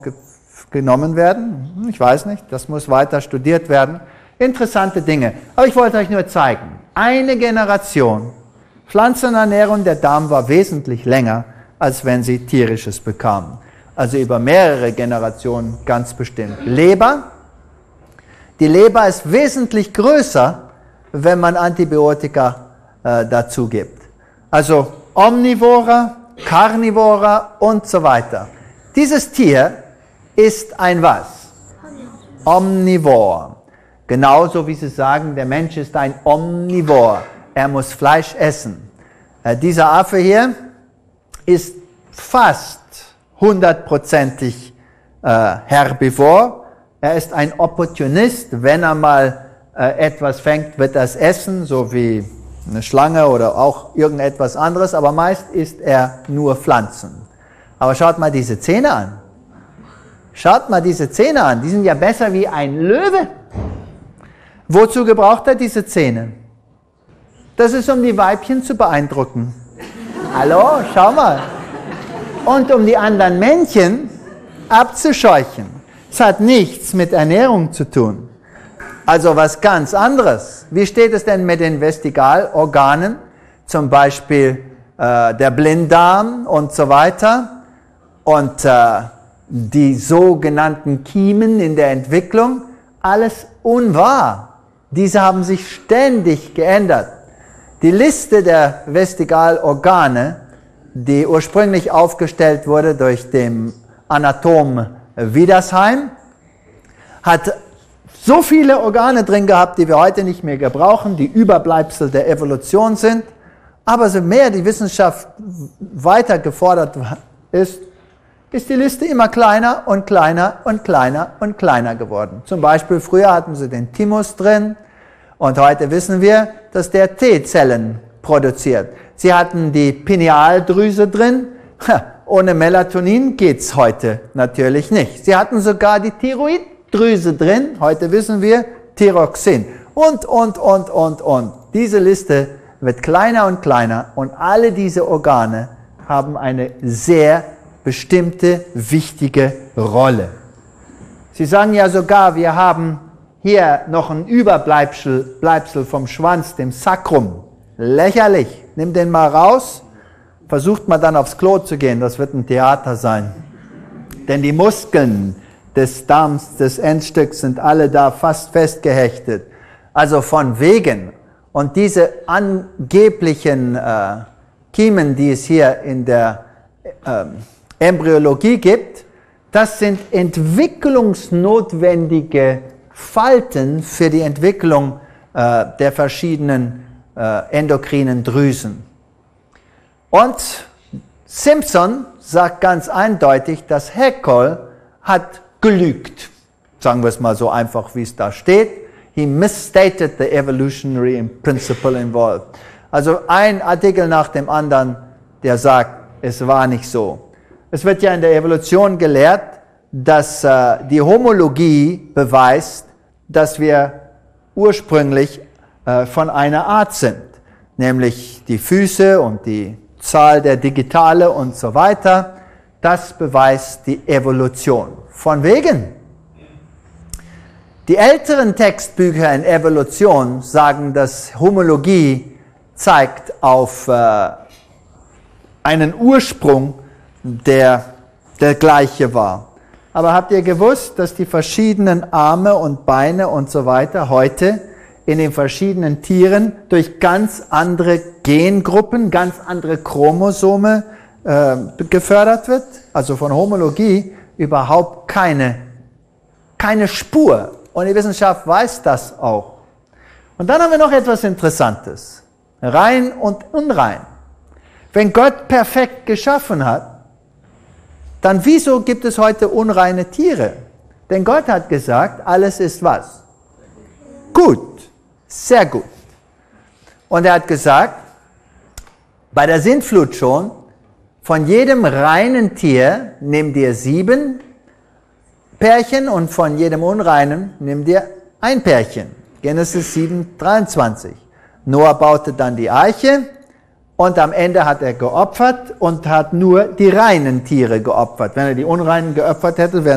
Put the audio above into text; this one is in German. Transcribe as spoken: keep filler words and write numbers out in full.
ge genommen werden. Ich weiß nicht, das muss weiter studiert werden. Interessante Dinge. Aber ich wollte euch nur zeigen, eine Generation Pflanzenernährung, der Darm war wesentlich länger, als wenn sie tierisches bekamen. Also über mehrere Generationen ganz bestimmt. Leber. Die Leber ist wesentlich größer, wenn man Antibiotika äh, dazu gibt. Also Omnivora, Carnivora und so weiter. Dieses Tier ist ein was? Omnivor. Genauso wie Sie sagen, der Mensch ist ein Omnivor. Er muss Fleisch essen. Äh, dieser Affe hier ist fast hundertprozentig äh, Herbivor. Er ist ein Opportunist. Wenn er mal äh, etwas fängt, wird er es essen, so wie eine Schlange oder auch irgendetwas anderes. Aber meist isst er nur Pflanzen. Aber schaut mal diese Zähne an. Schaut mal diese Zähne an. Die sind ja besser wie ein Löwe. Wozu gebraucht er diese Zähne? Das ist, um die Weibchen zu beeindrucken. Hallo, schau mal. Und um die anderen Männchen abzuscheuchen. Es hat nichts mit Ernährung zu tun. Also was ganz anderes. Wie steht es denn mit den Vestigalorganen? Zum Beispiel äh, der Blinddarm und so weiter. Und äh, die sogenannten Kiemen in der Entwicklung. Alles unwahr. Diese haben sich ständig geändert. Die Liste der Vestigalorgane, die ursprünglich aufgestellt wurde durch den Anatom Wiedersheim, hat so viele Organe drin gehabt, die wir heute nicht mehr gebrauchen, die Überbleibsel der Evolution sind. Aber so mehr die Wissenschaft weiter gefordert ist, ist die Liste immer kleiner und kleiner und kleiner und kleiner geworden. Zum Beispiel früher hatten sie den Thymus drin und heute wissen wir, dass der T-Zellen produziert. Sie hatten die Pinealdrüse drin. Ha, ohne Melatonin geht's heute natürlich nicht. Sie hatten sogar die Thyroiddrüse drin. Heute wissen wir Thyroxin. Und, und, und, und, und. Diese Liste wird kleiner und kleiner und alle diese Organe haben eine sehr bestimmte, wichtige Rolle. Sie sagen ja sogar, wir haben hier noch ein Überbleibsel Bleibsel vom Schwanz, dem Sacrum. Lächerlich. Nimm den mal raus, versucht mal dann aufs Klo zu gehen, das wird ein Theater sein. Denn die Muskeln des Darms, des Endstücks sind alle da fast festgehechtet. Also von wegen. Und diese angeblichen äh, Kiemen, die es hier in der äh, Embryologie gibt, das sind entwicklungsnotwendige Falten für die Entwicklung äh, der verschiedenen äh, endokrinen Drüsen. Und Simpson sagt ganz eindeutig, dass Haeckel hat gelügt. Sagen wir es mal so einfach, wie es da steht. He misstated the evolutionary principle involved. Also ein Artikel nach dem anderen, der sagt, es war nicht so. Es wird ja in der Evolution gelehrt, dass äh, die Homologie beweist, dass wir ursprünglich äh, von einer Art sind. Nämlich die Füße und die Zahl der Digitale und so weiter. Das beweist die Evolution. Von wegen. Die älteren Textbücher in Evolution sagen, dass Homologie zeigt auf äh, einen Ursprung, der der gleiche war. Aber habt ihr gewusst, dass die verschiedenen Arme und Beine und so weiter heute in den verschiedenen Tieren durch ganz andere Gengruppen, ganz andere Chromosome äh, gefördert wird? Also von Homologie überhaupt keine, keine Spur. Und die Wissenschaft weiß das auch. Und dann haben wir noch etwas Interessantes. Rein und unrein. Wenn Gott perfekt geschaffen hat, dann wieso gibt es heute unreine Tiere? Denn Gott hat gesagt, alles ist was? Gut, sehr gut. Und er hat gesagt, bei der Sintflut schon, von jedem reinen Tier nimm dir sieben Pärchen und von jedem unreinen nimm dir ein Pärchen. Genesis sieben, dreiundzwanzig. Noah baute dann die Arche. Und am Ende hat er geopfert und hat nur die reinen Tiere geopfert. Wenn er die unreinen geopfert hätte, wären